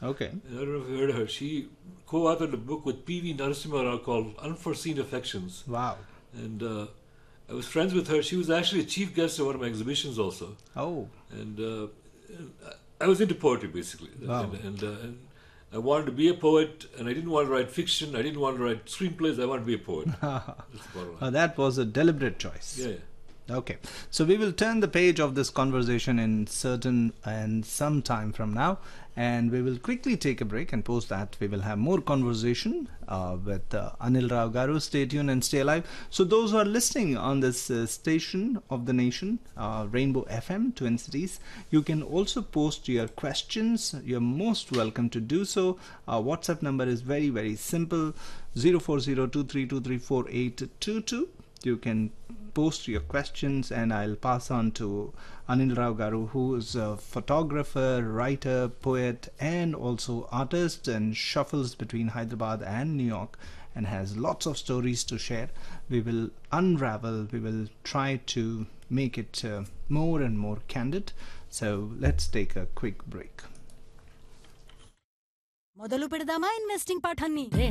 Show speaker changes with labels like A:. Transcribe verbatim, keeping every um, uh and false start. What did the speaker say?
A: Okay.
B: I don't know if you heard of her. She co-authored a book with P V Narasimha Rao called Unforeseen Affections.
A: Wow.
B: And uh, I was friends with her. She was actually a chief guest at one of my exhibitions also.
A: Oh.
B: And uh, I was into poetry, basically.
A: Wow.
B: And, and, uh, and I wanted to be a poet, and I didn't want to write fiction. I didn't want to write screenplays. I wanted to be a poet. That's the bottom line.
A: Uh, that was a deliberate choice.
B: Yeah, yeah.
A: Okay, so we will turn the page of this conversation in certain and some time from now, and we will quickly take a break, and post that we will have more conversation uh, with uh, Anil Rao Garu. Stay tuned and stay alive. So those who are listening on this uh, station of the nation, uh, Rainbow F M, Twin Cities, you can also post your questions. You're most welcome to do so. Our WhatsApp number is very, very simple, zero four zero two three two three four eight two two. You can post your questions and I'll pass on to Anil Rao Garu, who is a photographer, writer, poet, and also artist, and shuffles between Hyderabad and New York and has lots of stories to share. We will unravel, we will try to make it uh, more and more candid. So let's take a quick break.
C: మొదలు పెడదామా investing పాఠాన్ని